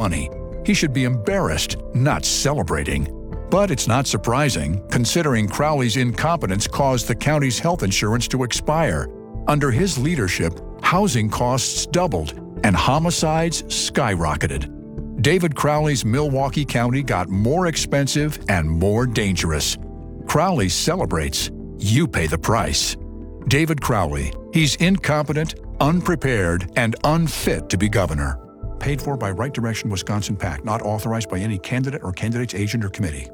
money. He should be embarrassed, not celebrating. But it's not surprising, considering Crowley's incompetence caused the county's health insurance to expire. Under his leadership, housing costs doubled and homicides skyrocketed. David Crowley's Milwaukee County got more expensive and more dangerous. Crowley celebrates. You pay the price. David Crowley. He's incompetent, unprepared, and unfit to be governor. Paid for by Right Direction Wisconsin PAC, not authorized by any candidate or candidate's agent or committee.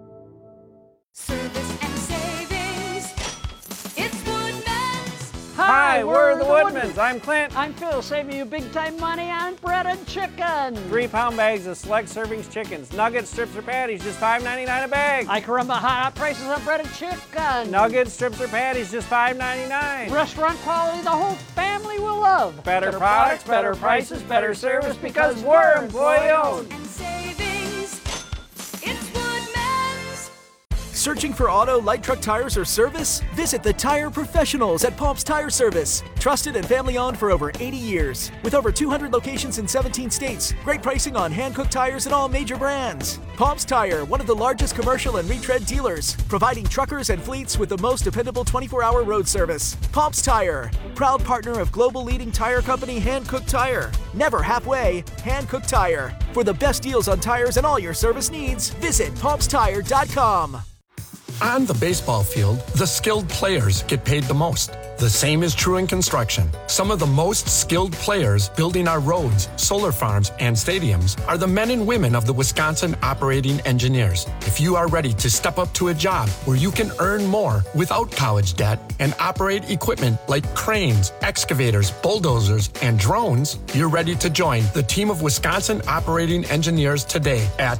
Service and savings. It's Woodman's. Hi, we're the Woodmans. I'm Clint. I'm Phil, saving you big time money on breaded chicken. 3-pound bags of select servings chickens. Nuggets, strips, or patties, just $5.99 a bag. I caramba hot prices on breaded chicken. Nuggets, strips, or patties, just $5.99. Restaurant quality the whole family will love. Better products, better prices, better service, because we're employee owned. And savings. It's Woodman's. Searching for auto, light truck tires, or service? Visit the tire professionals at Pops Tire Service. Trusted and family owned for over 80 years. With over 200 locations in 17 states. Great pricing on hand-cooked tires and all major brands. Pops Tire, one of the largest commercial and retread dealers, providing truckers and fleets with the most dependable 24-hour road service. Pops Tire, proud partner of global leading tire company Hankook Tire. Never halfway, Hankook Tire. For the best deals on tires and all your service needs, visit popstire.com. On the baseball field, the skilled players get paid the most. The same is true in construction. Some of the most skilled players building our roads, solar farms, and stadiums are the men and women of the Wisconsin Operating Engineers. If you are ready to step up to a job where you can earn more without college debt and operate equipment like cranes, excavators, bulldozers, and drones, you're ready to join the team of Wisconsin Operating Engineers today at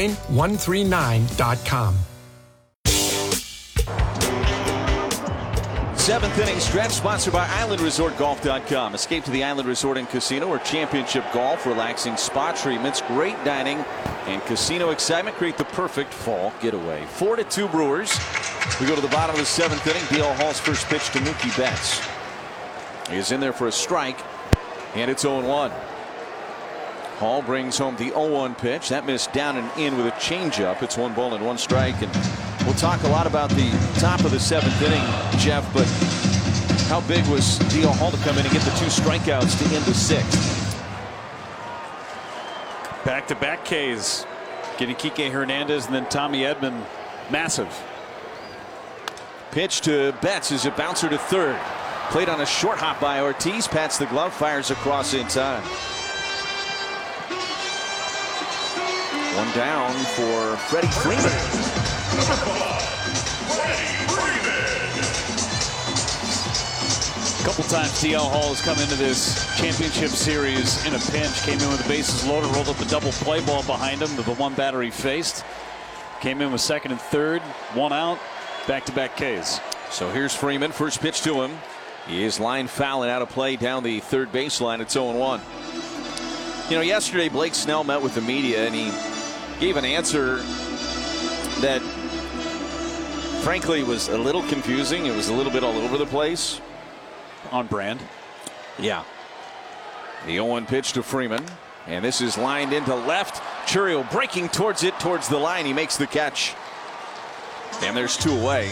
join139.com. Seventh inning stretch sponsored by IslandResortGolf.com. Escape to the Island Resort and Casino where championship golf, relaxing spa treatments, great dining, and casino excitement create the perfect fall getaway. 4-2 Brewers. We go to the bottom of the seventh inning. D.L. Hall's first pitch to Mookie Betts. He is in there for a strike, and it's 0-1. Hall brings home the 0-1 pitch. That missed down and in with a changeup. It's 1 ball and 1 strike. And we'll talk a lot about the top of the seventh inning, Jeff, but how big was D.L. Hall to come in and get the 2 strikeouts to end the sixth? Back-to-back Ks. Getting Kike Hernandez and then Tommy Edman. Massive. Pitch to Betts is a bouncer to third. Played on a short hop by Ortiz. Pats the glove, fires across in time. 1 down for Freddie Freeman. A couple times D.L. Hall has come into this championship series in a pinch. Came in with the bases loaded, rolled up the double play ball behind him with the 1 batter he faced. Came in with second and third, 1 out, back-to-back Ks. So here's Freeman, first pitch to him. He is line foul and out of play down the third baseline. It's 0-1. You know, yesterday Blake Snell met with the media and he gave an answer that frankly was a little confusing. It was a little bit all over the place. On brand. Yeah. The 0-1 pitch to Freeman. And this is lined into left. Chourio breaking towards it, towards the line. He makes the catch. And there's 2 away.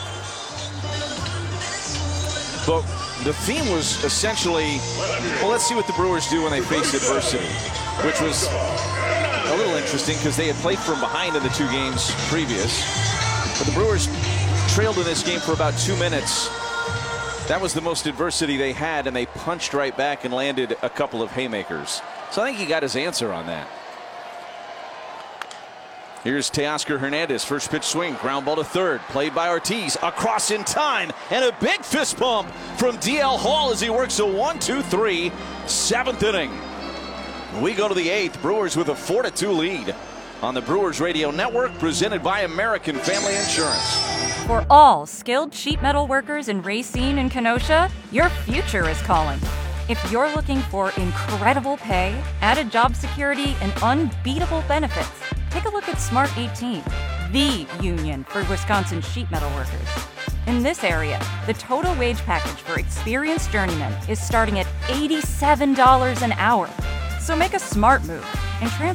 But the theme was essentially, well, let's see what the Brewers do when they face adversity, which was a little interesting because they had played from behind in the 2 games previous. But the Brewers trailed in this game for about 2 minutes. That was the most adversity they had, and they punched right back and landed a couple of haymakers. So I think he got his answer on that. Here's Teoscar Hernandez, first pitch swing, ground ball to third, played by Ortiz, across in time, and a big fist pump from D.L. Hall as he works a 1-2-3, 7th inning. We go to the 8th, Brewers with a 4-2 lead on the Brewers Radio Network, presented by American Family Insurance. For all skilled sheet metal workers in Racine and Kenosha, your future is calling. If you're looking for incredible pay, added job security, and unbeatable benefits, take a look at Smart 18, the union for Wisconsin sheet metal workers. In this area, the total wage package for experienced journeymen is starting at $87 an hour. So make a smart move and transfer